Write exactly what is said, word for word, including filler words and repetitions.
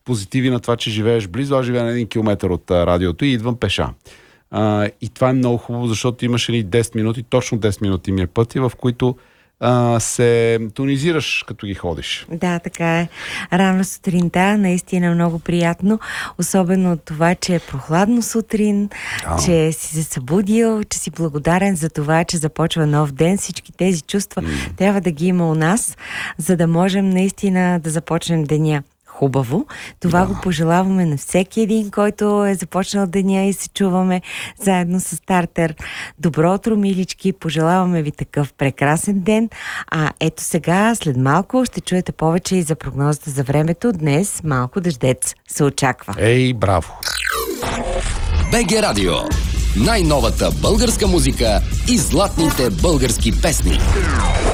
позитиви на това, че живееш близо. Аз живея на един километър от а, радиото и идвам пеша. А, и това е много хубаво, защото имаш едни десет минути, точно десет минути ми е пъти, в които а, се тонизираш, като ги ходиш. Да, така е. Рано сутринта, наистина много приятно. Особено от това, че е прохладно сутрин, а. че си се събудил, че си благодарен за това, че започва нов ден. Всички тези чувства mm. трябва да ги има у нас, за да можем наистина да започнем деня хубаво. Това да. го пожелаваме на всеки един, който е започнал деня и се чуваме заедно с Стартер. Добро утро, милички! Пожелаваме ви такъв прекрасен ден. А ето сега, след малко, ще чуете повече и за прогнозата за времето. Днес малко дъждец се очаква. Ей, браво! БГ Радио. Най-новата българска музика и златните български песни.